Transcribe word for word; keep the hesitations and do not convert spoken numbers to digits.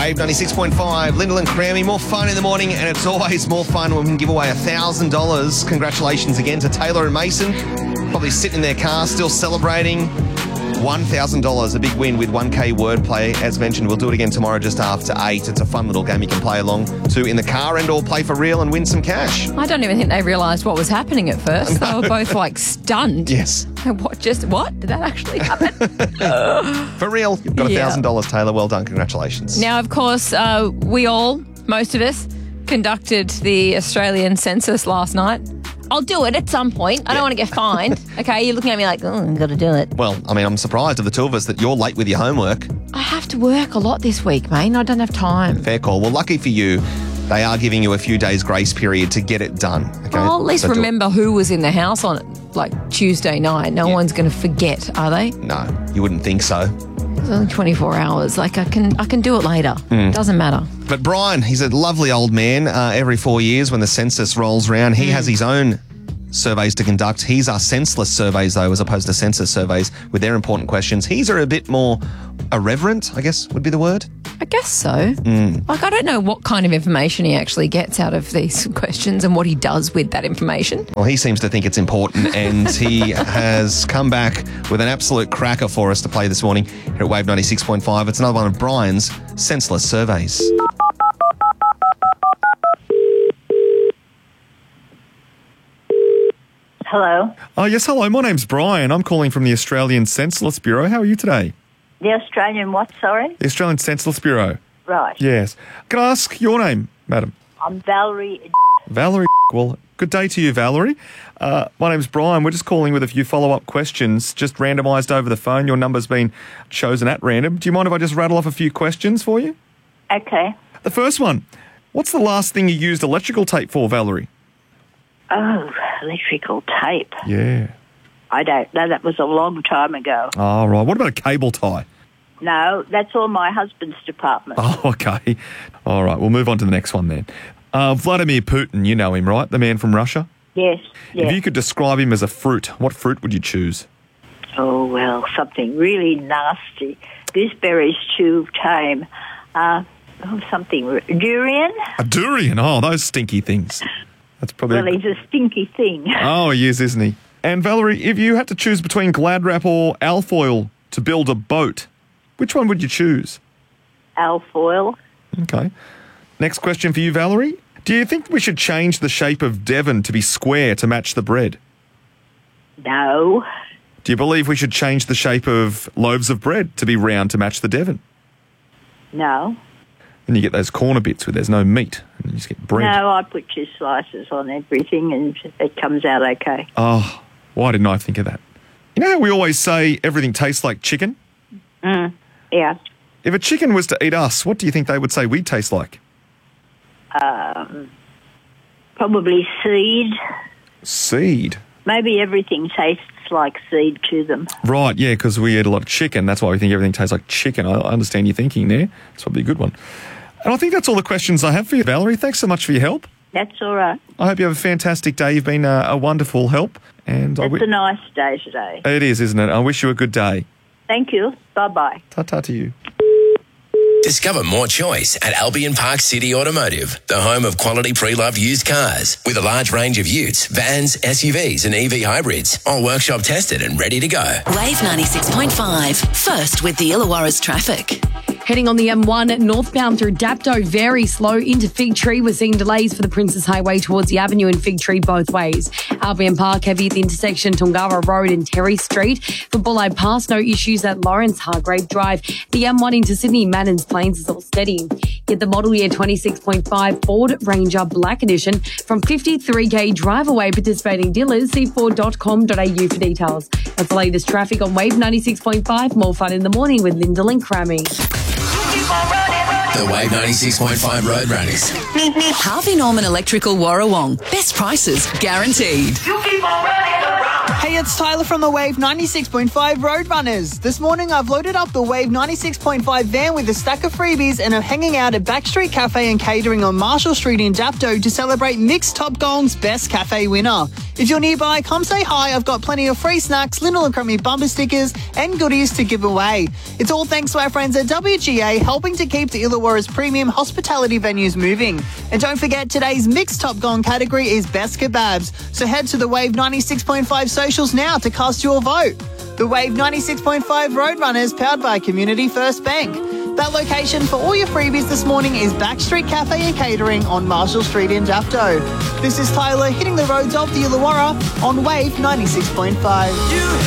Wave ninety-six point five, Lyndall and Crammy. More fun in the morning, and it's always more fun when we can give away one thousand dollars. Congratulations again to Taylor and Mason. Probably sitting in their car, still celebrating. one thousand dollars, a big win with one K wordplay. As mentioned, we'll do it again tomorrow just after eight. It's a fun little game you can play along to in the car and or play for real and win some cash. I don't even think they realised what was happening at first. They were both like stunned. Yes. What, just, what? Did that actually happen? For real, you've got one thousand dollars, yeah. Taylor. Well done. Congratulations. Now, of course, uh, we all, most of us, conducted the Australian census last night. I'll do it at some point. I don't want to get fined. Okay, you're looking at me like, oh, I've got to do it. Well, I mean, I'm surprised of the two of us that you're late with your homework. I have to work a lot this week, mate. I don't have time. Fair call. Well, lucky for you, they are giving you a few days grace period to get it done. Okay? Well, at least so remember who was in the house on like Tuesday night. No yeah. one's going to forget, are they? No, you wouldn't think so. It's only twenty-four hours. Like, I can I can do it later. Mm. Doesn't matter. But Brian, he's a lovely old man. Uh, every four years when the census rolls around, he mm. has his own surveys to conduct. His are senseless surveys, though, as opposed to census surveys with their important questions. His are a bit more irreverent, I guess would be the word. I guess so. Mm. Like, I don't know what kind of information he actually gets out of these questions and what he does with that information. Well, he seems to think it's important, and he has come back with an absolute cracker for us to play this morning here at Wave ninety-six point five. It's another one of Brian's senseless surveys. Hello. Oh, yes, hello. My name's Brian. I'm calling from the Australian Census Bureau. How are you today? The Australian what, sorry? The Australian Census Bureau. Right. Yes. Can I ask your name, madam? I'm Valerie. Valerie. Well, good day to you, Valerie. Uh, my name's Brian. We're just calling with a few follow-up questions, just randomised over the phone. Your number's been chosen at random. Do you mind if I just rattle off a few questions for you? Okay. The first one. What's the last thing you used electrical tape for, Valerie? Oh, electrical tape. Yeah. I don't know. That was a long time ago. Oh, right. What about a cable tie? No, that's all my husband's department. Oh, okay. All right. We'll move on to the next one then. Uh, Vladimir Putin, you know him, right? The man from Russia? Yes, yes. If you could describe him as a fruit, what fruit would you choose? Oh, well, something really nasty. Gooseberry's too tame. Uh, oh, something... Durian? A durian? Oh, those stinky things. That's probably. Well, he's a stinky thing. Oh, he is, isn't he? And Valerie, if you had to choose between Glad Wrap or Alfoil to build a boat, which one would you choose? Alfoil. Okay. Next question for you, Valerie. Do you think we should change the shape of Devon to be square to match the bread? No. Do you believe we should change the shape of loaves of bread to be round to match the Devon? No. Then you get those corner bits where there's no meat and you just get bread. No, I put two slices on everything and it comes out okay. Oh, why didn't I think of that? You know how we always say everything tastes like chicken? Mm, yeah. If a chicken was to eat us, what do you think they would say we taste like? Um, probably seed. Seed? Maybe everything tastes like seed to them. Right, yeah, because we eat a lot of chicken. That's why we think everything tastes like chicken. I understand your thinking there. It's probably a good one. And I think that's all the questions I have for you, Valerie. Thanks so much for your help. That's all right. I hope you have a fantastic day. You've been a, a wonderful help. And it's I w- a nice day today. It is, isn't it? I wish you a good day. Thank you. Bye-bye. Ta-ta to you. Discover more choice at Albion Park City Automotive, the home of quality pre-loved used cars with a large range of utes, vans, S U Vs and E V hybrids, all workshop tested and ready to go. Wave ninety-six point five, first with the Illawarra's traffic. Heading on the M one northbound through Dapto, very slow into Fig Tree. We're seeing delays for the Princes Highway towards the Avenue and Fig Tree both ways. Albion Park heavy at the intersection Tongara Road and Terry Street. For Bulleye Pass, no issues at Lawrence Hargrave Drive. The M one into Sydney Manners Plains is all steady. Get the model year twenty-six point five Ford Ranger Black Edition from fifty-three K drive away participating dealers. see ford dot com dot a u for details. That's the latest traffic on Wave ninety-six point five. More fun in the morning with Lyndall and Crammy. The Wave ninety-six point five Road Runners. Harvey Norman Electrical Warrawong. Best prices guaranteed. You keep on running around. Hey, it's Tyler from the Wave ninety-six point five Roadrunners. This morning I've loaded up the Wave ninety-six point five van with a stack of freebies and I'm hanging out at Backstreet Cafe and Catering on Marshall Street in Dapto to celebrate Mixed Top Gong's Best Cafe winner. If you're nearby, come say hi. I've got plenty of free snacks, Lindell and Crummy bumper stickers and goodies to give away. It's all thanks to our friends at W G A, helping to keep the Illawarra's premium hospitality venues moving. And don't forget, today's Mixed Top Gong category is Best Kebabs. So head to the Wave ninety-six point five socials now to cast your vote. The Wave ninety-six point five Roadrunners, powered by Community First Bank. That location for all your freebies this morning is Backstreet Cafe and Catering on Marshall Street in Dapto. This is Tyler hitting the roads of the Illawarra on Wave ninety-six point five.